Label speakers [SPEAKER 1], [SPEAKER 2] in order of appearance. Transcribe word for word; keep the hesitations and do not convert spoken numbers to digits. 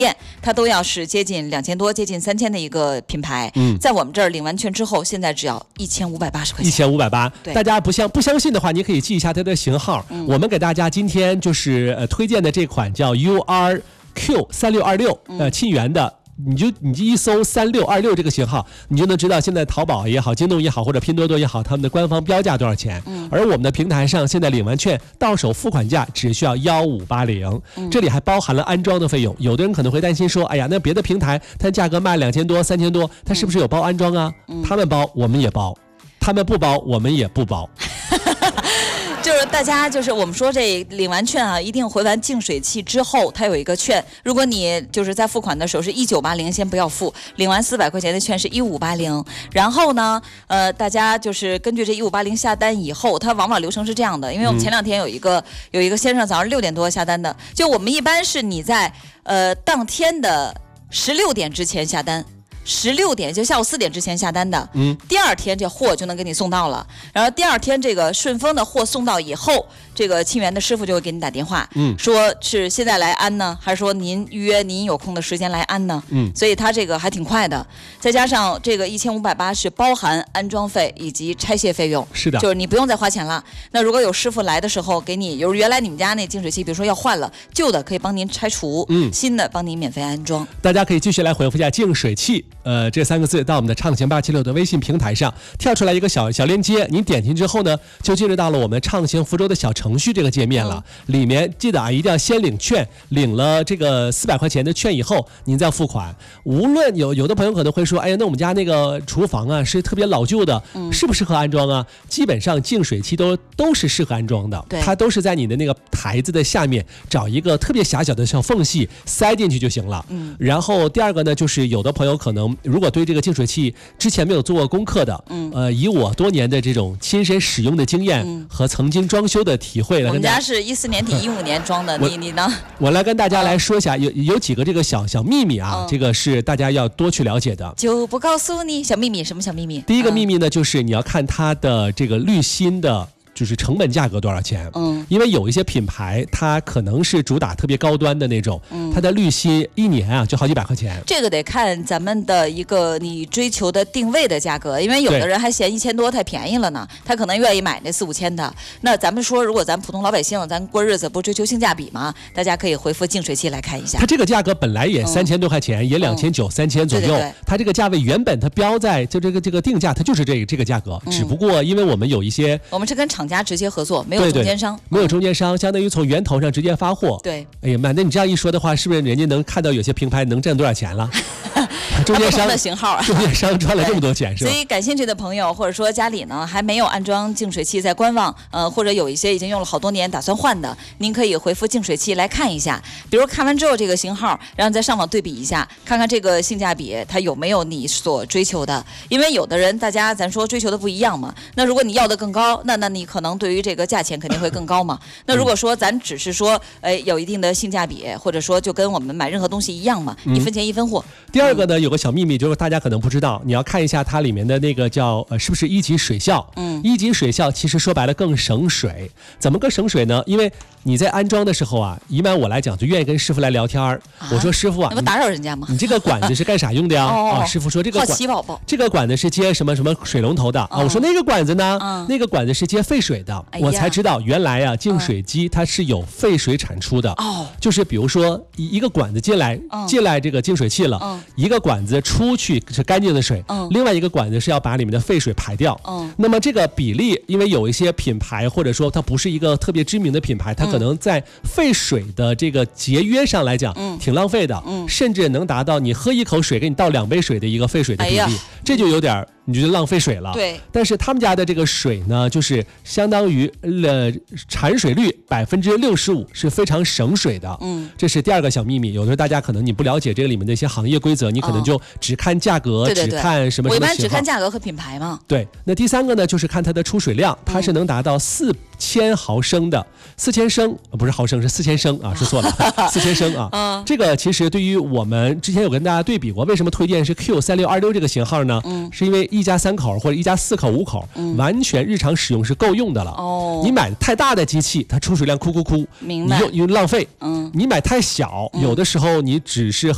[SPEAKER 1] 店它都要是接近两千多、接近三千的一个品牌。嗯，在我们这儿领完券之后，现在只要一千五百八十块钱。
[SPEAKER 2] 一千五百八，大家不相不相信的话，你可以记一下它的型号。嗯、我们给大家今天就是呃推荐的这款叫 U R Q 三六二六，呃，沁园的。你就你就一搜三六二六这个型号，你就能知道现在淘宝也好、京东也好或者拼多多也好，他们的官方标价多少钱。嗯，而我们的平台上现在领完券到手付款价只需要幺五八零，这里还包含了安装的费用。有的人可能会担心说，哎呀，那别的平台它价格卖两千多、三千多，它是不是有包安装啊？嗯、他们包，我们也包；他们不包，我们也不包。
[SPEAKER 1] 就是大家就是我们说这领完券啊，一定回完净水器之后，它有一个券。如果你就是在付款的时候是一九八零，先不要付。领完四百块钱的券是一五八零。然后呢，呃，大家就是根据这一五八零下单以后，它往往流程是这样的。因为我们前两天有一个、嗯、有一个先生早上六点多下单的，就我们一般是你在呃当天的十六点之前下单。十六点就下午四点之前下单的，嗯，第二天这货就能给你送到了。然后第二天这个顺丰的货送到以后，这个沁园的师傅就会给你打电话，嗯，说是现在来安呢，还是说您预约您有空的时间来安呢？嗯，所以它这个还挺快的。再加上这个一千五百八是包含安装费以及拆卸费用，
[SPEAKER 2] 是的，
[SPEAKER 1] 就是你不用再花钱了。那如果有师傅来的时候给你，有原来你们家那净水器，比如说要换了，旧的可以帮您拆除，嗯，新的帮您免费安装。
[SPEAKER 2] 大家可以继续来回复一下净水器，呃，这三个字到我们的畅行八七六的微信平台上，跳出来一个小小链接，您点进之后呢，就进入到了我们畅行福州的小程序这个界面了。嗯、里面记得啊，一定要先领券，领了这个四百块钱的券以后，您再付款。无论有有的朋友可能会说，哎呀，那我们家那个厨房啊是特别老旧的，嗯、适不适合安装啊？基本上净水器都都是适合安装的，它都是在你的那个台子的下面找一个特别狭小的小缝隙塞进去就行了。嗯，然后第二个呢，就是有的朋友可能如果对这个净水器之前没有做过功课的，嗯，呃，以我多年的这种亲身使用的经验和曾经装修的体会来，
[SPEAKER 1] 我们家是一四年底一五年装的，你你呢？
[SPEAKER 2] 我来跟大家来说一下，有有几个这个小小秘密啊，嗯、这个是大家要多去了解的。
[SPEAKER 1] 就不告诉你小秘密，什么小秘密？
[SPEAKER 2] 第一个秘密呢，就是你要看它的这个滤芯的。就是成本价格多少钱？嗯，因为有一些品牌，它可能是主打特别高端的那种，嗯，它的滤芯一年啊就好几百块钱。
[SPEAKER 1] 这个得看咱们的一个你追求的定位的价格，因为有的人还嫌一千多太便宜了呢，他可能愿意买那四五千的。那咱们说，如果咱普通老百姓，咱过日子不追求性价比吗？大家可以回复净水器来看一下。
[SPEAKER 2] 它这个价格本来也三千多块钱，嗯、也两千九、三千左右。对对对，它这个价位原本它标在就这个这个定价，它就是这个这个价格，嗯、只不过因为我们有一些，
[SPEAKER 1] 我们是跟厂家直接合作，没有中间商，
[SPEAKER 2] 对对，没有中间商，相当于从源头上直接发货。
[SPEAKER 1] 对，
[SPEAKER 2] 哎呀妈，那你这样一说的话，是不是人家能看到有些平牌能挣多少钱了？中间商
[SPEAKER 1] 的型号，
[SPEAKER 2] 中间商赚了这么多钱，是吧？
[SPEAKER 1] 所以感兴趣的朋友，或者说家里呢还没有安装净水器在观望，呃，或者有一些已经用了好多年打算换的，您可以回复净水器来看一下。比如看完之后这个型号，然后再上网对比一下，看看这个性价比它有没有你所追求的。因为有的人大家咱说追求的不一样嘛，那如果你要的更高，那那你可能对于这个价钱肯定会更高嘛。那如果说咱只是说，哎，有一定的性价比，或者说就跟我们买任何东西一样嘛，一分钱一分货。
[SPEAKER 2] 第二个呢，有个小秘密，就是大家可能不知道，你要看一下它里面的那个叫呃，是不是一级水效？嗯，一级水效其实说白了更省水。怎么个省水呢？因为你在安装的时候啊，一般我来讲就愿意跟师傅来聊天儿。啊、我说师傅啊，
[SPEAKER 1] 那不打扰人家吗？
[SPEAKER 2] 你这个管子是干啥用的呀？哦、啊，师傅说这个管
[SPEAKER 1] 好奇宝宝，
[SPEAKER 2] 这个管子是接什么什么水龙头的、哦、啊？我说那个管子呢？嗯、那个管子是接废水的。哎、我才知道原来啊，净水机它是有废水产出的。哦，就是比如说一个管子进来、嗯、进来这个净水器了，嗯、一个管子出去是干净的水，嗯、另外一个管子是要把里面的废水排掉。嗯，那么这个比例，因为有一些品牌或者说它不是一个特别知名的品牌，它可能在废水的这个节约上来讲，嗯、挺浪费的，嗯、甚至能达到你喝一口水给你倒两杯水的一个废水的比例，哎、这就有点你觉得浪费水了。
[SPEAKER 1] 对，
[SPEAKER 2] 但是他们家的这个水呢，就是相当于呃产水率百分之六十五，是非常省水的。嗯，这是第二个小秘密。有的时候大家可能你不了解这个里面的一些行业规则，你可能就只看价格，
[SPEAKER 1] 哦、对对对，
[SPEAKER 2] 只看什么什么型号。
[SPEAKER 1] 我一般只看价格和品牌嘛。
[SPEAKER 2] 对，那第三个呢，就是看它的出水量，它是能达到四千毫升的，四千升不是毫升，是四千升啊，说错了，四千升啊。嗯，这个其实对于我们之前有跟大家对比过，为什么推荐是 Q 三六二六这个型号呢？嗯，是因为一家三口或者一家四口五口，嗯、完全日常使用是够用的了。哦，你买太大的机器，它出水量哭哭哭，
[SPEAKER 1] 明白？
[SPEAKER 2] 你又又浪费。嗯，你买太小，有的时候你只是